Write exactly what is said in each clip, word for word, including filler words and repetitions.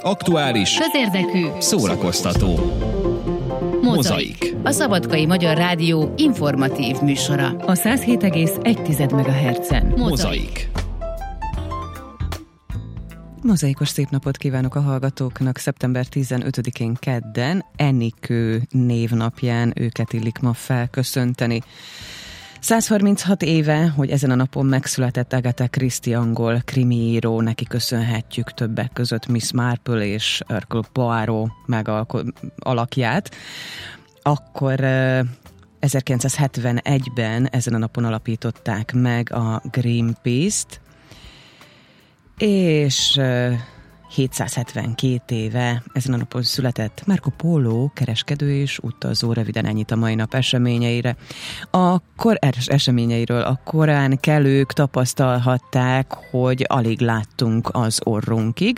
Aktuális, közérdekű, szórakoztató. Mozaik. A Szabadkai Magyar Rádió informatív műsora. A száz hét egész egy megahertzen. Mozaik. Mozaikos szép napot kívánok a hallgatóknak szeptember tizenötödikén kedden, Enikő névnapján őket illik ma felköszönteni. száz harminchat éve, hogy ezen a napon megszületett Agatha Christie angol krimiíró, neki köszönhetjük többek között Miss Marple és Hercule Poirot megalakját. Akkor ezerkilencszázhetvenegyben ezen a napon alapították meg a Greenpeace-t, és hétszázhetvenkét éve ezen a napon született Marco Polo, kereskedő és utazó. Röviden ennyit a mai nap eseményeire. A kor eseményeiről a korán kelők tapasztalhatták, hogy alig láttunk az orrunkig,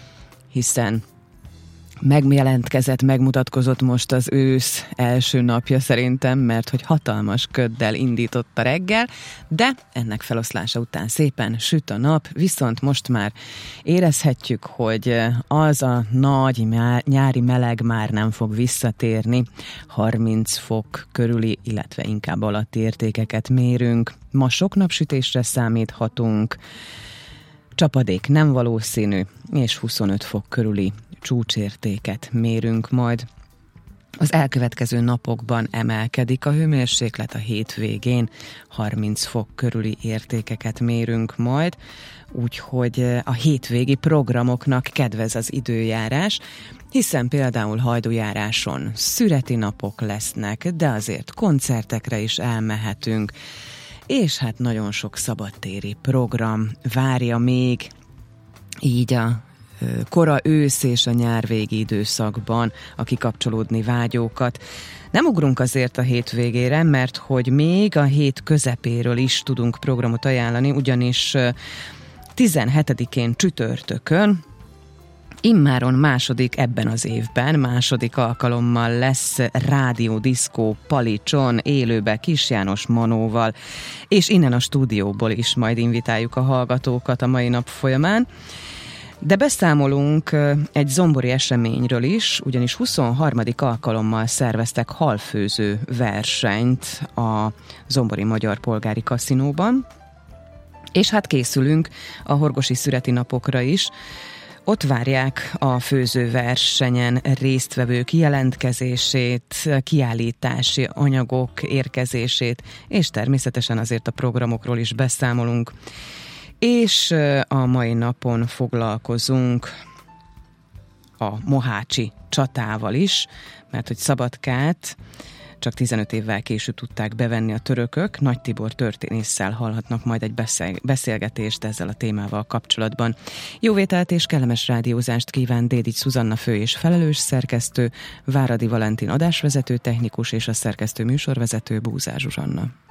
hiszen megjelentkezett, megmutatkozott most az ősz első napja szerintem, mert hogy hatalmas köddel indított a reggel, de ennek feloszlása után szépen süt a nap, viszont most már érezhetjük, hogy az a nagy nyári meleg már nem fog visszatérni. harminc fok körüli, illetve inkább alatti értékeket mérünk. Ma sok napsütésre számíthatunk, csapadék nem valószínű, és huszonöt fok körüli csúcsértéket mérünk majd. Az elkövetkező napokban emelkedik a hőmérséklet, a hétvégén harminc fok körüli értékeket mérünk majd, úgyhogy a hétvégi programoknak kedvez az időjárás, hiszen például Hajdújáráson szüreti napok lesznek, de azért koncertekre is elmehetünk, és hát nagyon sok szabadtéri program várja még így a kora ősz és a nyárvégi időszakban a kikapcsolódni vágyókat. Nem ugrunk azért a hétvégére, mert hogy még a hét közepéről is tudunk programot ajánlani, ugyanis tizenhetedikén csütörtökön immáron második ebben az évben, második alkalommal lesz rádiódiszkó Palicson, élőbe Kis János Manóval, és innen a stúdióból is majd invitáljuk a hallgatókat a mai nap folyamán. De beszámolunk egy zombori eseményről is, ugyanis huszonharmadik alkalommal szerveztek halfőző versenyt a Zombori Magyar Polgári Kaszinóban, és hát készülünk a horgosi szüreti napokra is. Ott várják a főzőversenyen résztvevők jelentkezését, kiállítási anyagok érkezését, és természetesen azért a programokról is beszámolunk. És a mai napon foglalkozunk a mohácsi csatával is, mert hogy Szabadkát csak tizenöt évvel később tudták bevenni a törökök. Nagy Tibor történésszel hallhatnak majd egy beszélgetést ezzel a témával kapcsolatban. Jó vételt és kellemes rádiózást kíván Dédics Szuzanna fő és felelős szerkesztő, Váradi Valentin adásvezető technikus és a szerkesztő műsorvezető Búzár Zsuzsanna.